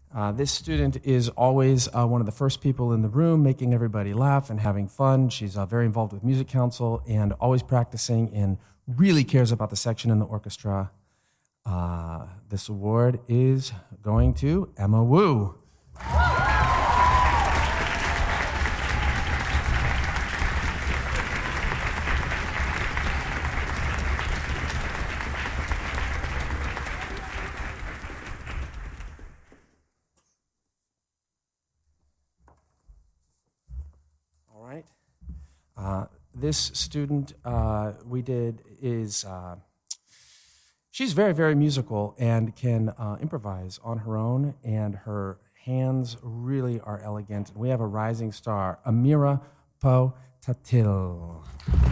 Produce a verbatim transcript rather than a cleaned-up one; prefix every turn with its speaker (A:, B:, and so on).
A: Uh, this student is always uh, one of the first people in the room, making everybody laugh and having fun. She's uh, very involved with Music Council and always practicing and really cares about the section in the orchestra. Uh, this award is going to Emma Wu. All right. Uh, this student uh, we did is, uh, she's very, very musical and can uh, improvise on her own, and her hands really are elegant. We have a rising star, Amira Potatil.